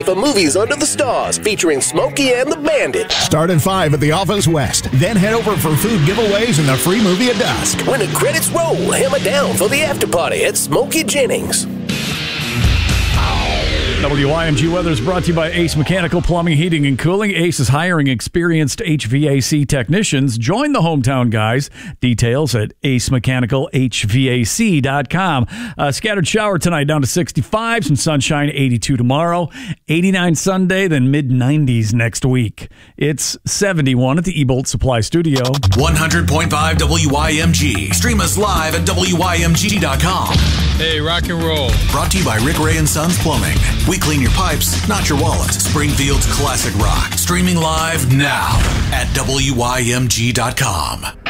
For movies under the stars featuring Smokey and the Bandit. Start at 5 at the Office West. Then head over for food giveaways and the free movie at dusk. When the credits roll, hammer down for the after party at Smokey Jennings. WYMG weather is brought to you by Ace Mechanical Plumbing, Heating, and Cooling. Ace is hiring experienced HVAC technicians. Join the hometown guys. Details at acemechanicalhvac.com. Scattered shower tonight down to 65. Some sunshine, 82 tomorrow. 89 Sunday, then mid-90s next week. It's 71 at the Ebolt Supply Studio. 100.5 WYMG. Stream us live at WYMG.com. Hey, rock and roll. Brought to you by Rick Ray and Sons Plumbing. We clean your pipes, not your wallet. Springfield's classic rock. Streaming live now at WYMG.com.